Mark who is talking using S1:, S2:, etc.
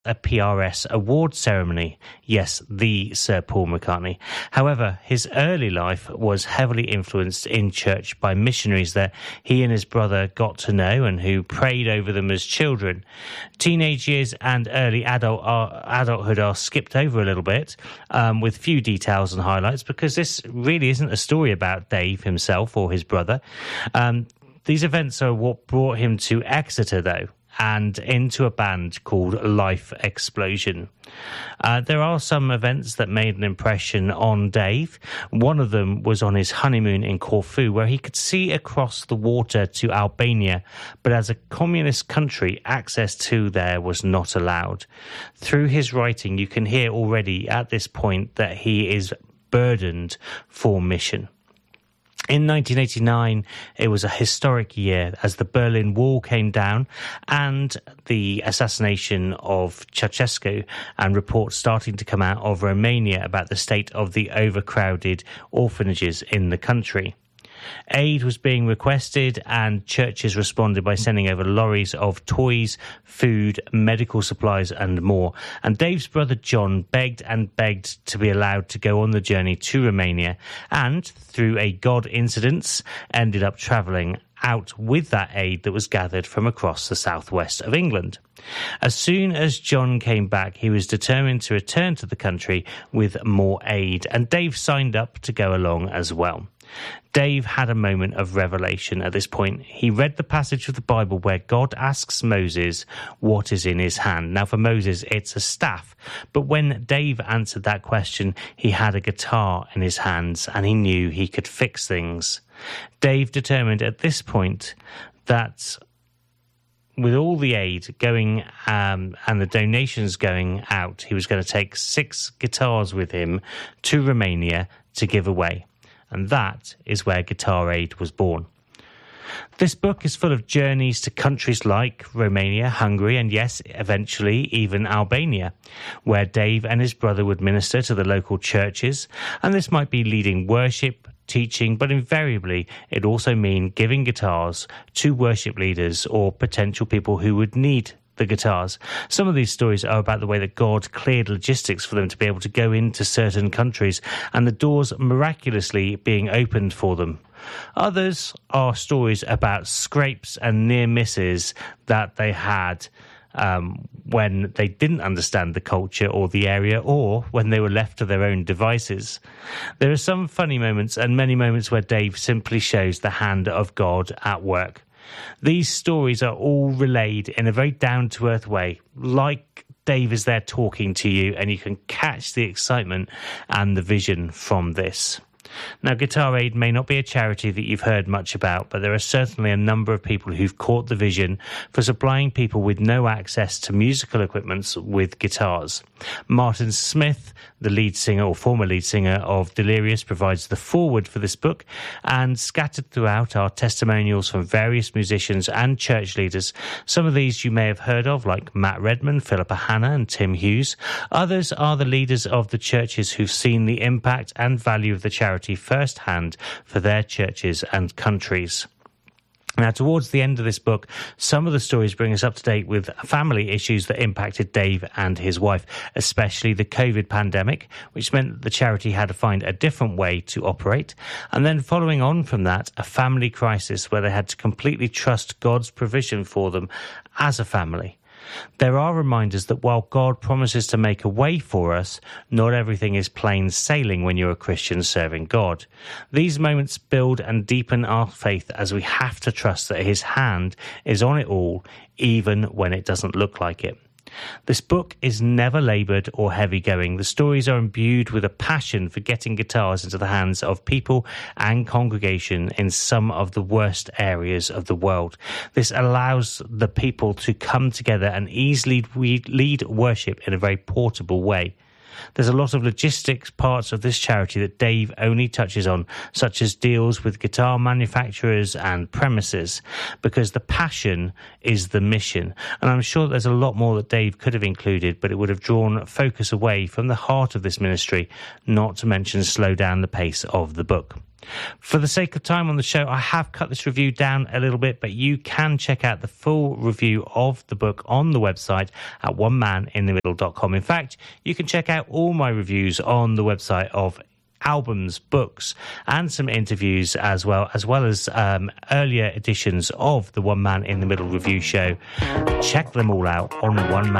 S1: a PRS award ceremony. Yes, the Sir Paul McCartney. However, his early life was heavily influenced in church by missionaries that he and his brother got to know and who prayed over them as children. Teenage years and early adulthood are skipped over a little bit, with few details and highlights, because this really isn't a story about Dave himself or his brother. These events are what brought him to Exeter, though, and into a band called Life Explosion. There are some events that made an impression on Dave. One of them was on his honeymoon in Corfu, where he could see across the water to Albania, but as a communist country, access to there was not allowed. Through his writing, you can hear already at this point that he is burdened for mission. In 1989, it was a historic year as the Berlin Wall came down and the assassination of Ceausescu, and reports starting to come out of Romania about the state of the overcrowded orphanages in the country. Aid was being requested, and churches responded by sending over lorries of toys, food, medical supplies and more. And Dave's brother John begged and begged to be allowed to go on the journey to Romania, and through a God incident ended up travelling out with that aid that was gathered from across the southwest of England. As soon as John came back, he was determined to return to the country with more aid, and Dave signed up to go along as well. Dave had a moment of revelation at this point. He read the passage of the Bible where God asks Moses what is in his hand. Now, for Moses, it's a staff. But when Dave answered that question, he had a guitar in his hands and he knew he could fix things. Dave determined at this point that with all the aid going and the donations going out, he was going to take 6 guitars with him to Romania to give away. And that is where Guitar Aid was born. This book is full of journeys to countries like Romania, Hungary, and yes, eventually even Albania, where Dave and his brother would minister to the local churches. And this might be leading worship, teaching, but invariably it also mean giving guitars to worship leaders or potential people who would need the guitars. Some of these stories are about the way that God cleared logistics for them to be able to go into certain countries and the doors miraculously being opened for them. Others are stories about scrapes and near misses that they had when they didn't understand the culture or the area, or when they were left to their own devices. There are some funny moments and many moments where Dave simply shows the hand of God at work. These stories are all relayed in a very down-to-earth way, like Dave is there talking to you, and you can catch the excitement and the vision from this. Now, Guitar Aid may not be a charity that you've heard much about, but there are certainly a number of people who've caught the vision for supplying people with no access to musical equipment with guitars. Martin Smith, the lead singer or former lead singer of Delirious, provides the foreword for this book, and scattered throughout are testimonials from various musicians and church leaders. Some of these you may have heard of, like Matt Redman, Philippa Hanna and Tim Hughes. Others are the leaders of the churches who've seen the impact and value of the charity firsthand for their churches and countries. Now, towards the end of this book, some of the stories bring us up to date with family issues that impacted Dave and his wife, especially the COVID pandemic, which meant that the charity had to find a different way to operate. And then following on from that, a family crisis where they had to completely trust God's provision for them as a family. There are reminders that while God promises to make a way for us, not everything is plain sailing when you're a Christian serving God. These moments build and deepen our faith as we have to trust that His hand is on it all, even when it doesn't look like it. This book is never laboured or heavy-going. The stories are imbued with a passion for getting guitars into the hands of people and congregation in some of the worst areas of the world. This allows the people to come together and easily lead worship in a very portable way. There's a lot of logistics parts of this charity that Dave only touches on, such as deals with guitar manufacturers and premises, because the passion is the mission. And I'm sure there's a lot more that Dave could have included, but it would have drawn focus away from the heart of this ministry, not to mention slow down the pace of the book. For the sake of time on the show, I have cut this review down a little bit, but you can check out the full review of the book on the website at onemaninthemiddle.com. In fact, you can check out all my reviews on the website of albums, books, and some interviews as well as earlier editions of the One Man in the Middle review show. Check them all out on